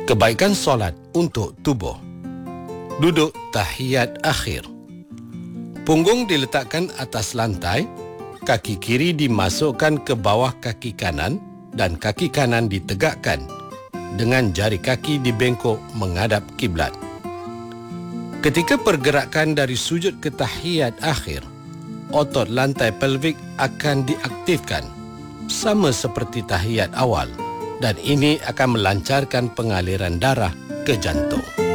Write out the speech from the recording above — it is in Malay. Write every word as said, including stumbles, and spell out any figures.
Kebaikan solat untuk tubuh. Duduk tahiyat akhir. Punggung diletakkan atas lantai, kaki kiri dimasukkan ke bawah kaki kanan dan kaki kanan ditegakkan dengan jari kaki dibengkok menghadap kiblat. Ketika pergerakan dari sujud ke tahiyat akhir, otot lantai pelvik akan diaktifkan sama seperti tahiyat awal dan ini akan melancarkan pengaliran darah ke jantung.